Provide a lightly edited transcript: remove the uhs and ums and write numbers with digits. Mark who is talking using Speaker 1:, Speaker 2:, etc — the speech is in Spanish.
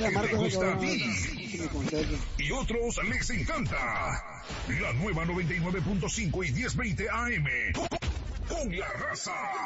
Speaker 1: te gusta a ti y otros les encanta. La nueva 99.5 y 1020 AM. Con la raza.